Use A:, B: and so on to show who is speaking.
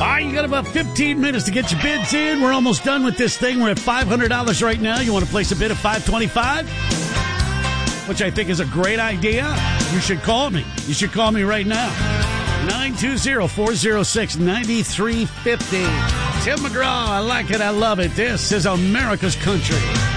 A: right, you got about 15 minutes to get your bids in. We're almost done with this thing. We're at $500 right now. You want to place a bid at $525? Which I think is a great idea. You should call me. You should call me right now. 920-406-9350. Tim McGraw, I like it. I love it. This is America's Country.